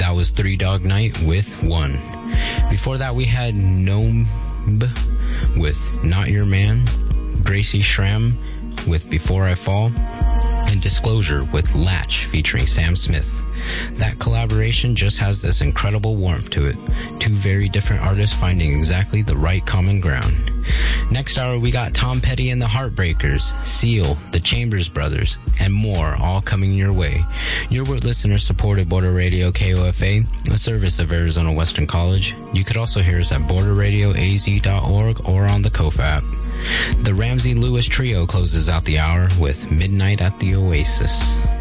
That was Three Dog Night with One. Before that, we had Nomb with Not Your Man, Gracie Schramm with Before I Fall, and Disclosure with Latch featuring Sam Smith. That collaboration just has this incredible warmth to it. Two very different artists finding exactly the right common ground. Next hour, we got Tom Petty and the Heartbreakers, Seal, the Chambers Brothers, and more, all coming your way. You're with listener-supported Border Radio KOFA, a service of Arizona Western College. You could also hear us at borderradioaz.org or on the KOFA app. The Ramsey Lewis Trio closes out the hour with Midnight at the Oasis.